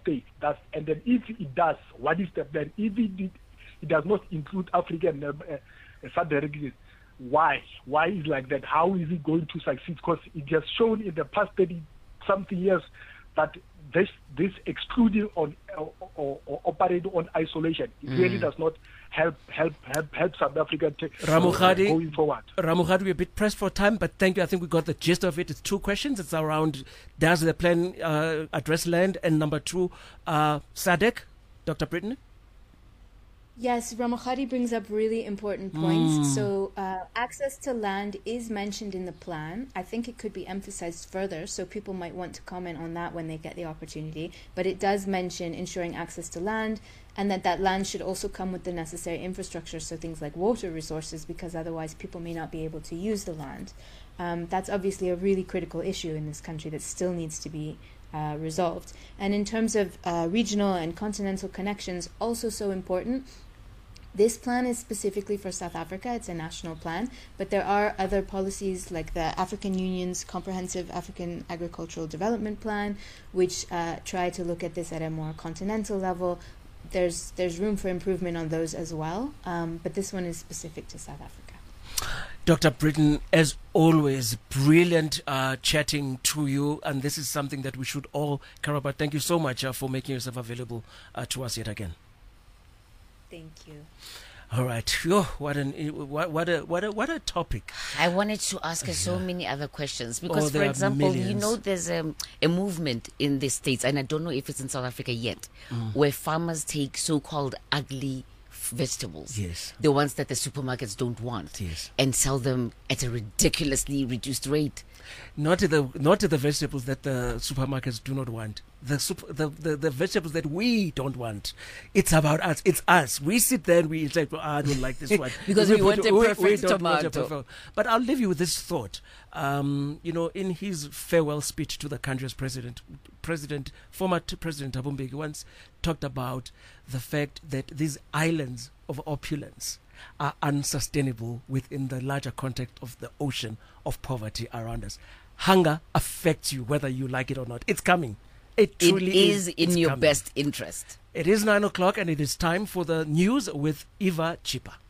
states. And then if it does, what is the plan? If it does not include African sub-directories, why? Why is like that? How is it going to succeed? Because it has shown in the past 30-something years that this excluding on or operating on isolation, it really does not help South Africa going forward. Ramohadi, we're a bit pressed for time, but thank you. I think we got the gist of it. It's 2 questions. It's around, does the plan address land? And number 2, SADC, Dr. Britton? Yes, Ramohadi brings up really important points. So access to land is mentioned in the plan. I think it could be emphasized further, so people might want to comment on that when they get the opportunity. But it does mention ensuring access to land, and that land should also come with the necessary infrastructure, so things like water resources, because otherwise people may not be able to use the land. That's obviously a really critical issue in this country that still needs to be resolved. And in terms of regional and continental connections, also so important. This plan is specifically for South Africa. It's a national plan, but there are other policies like the African Union's Comprehensive African Agricultural Development Plan, which try to look at this at a more continental level. There's room for improvement on those as well, but this one is specific to South Africa. Dr. Britton, as always, brilliant chatting to you, and this is something that we should all care about. Thank you so much for making yourself available to us yet again. Thank you. All right. What a topic. I wanted to ask her so many other questions because, for example, there's a movement in the States, and I don't know if it's in South Africa yet, where farmers take so-called ugly vegetables, the ones that the supermarkets don't want, and sell them at a ridiculously reduced rate. Not to the vegetables that the supermarkets do not want. The vegetables that we don't want. It's about us. It's us. We sit there and we say, I don't like this one. Because we want a perfect tomato. But I'll leave you with this thought. In his farewell speech to the country's former President Thabo Mbeki once talked about the fact that these islands of opulence are unsustainable within the larger context of the ocean of poverty around us. Hunger affects you whether you like it or not. It's coming. It truly is in your best interest. It is 9 o'clock and it is time for the news with Eva Chipa.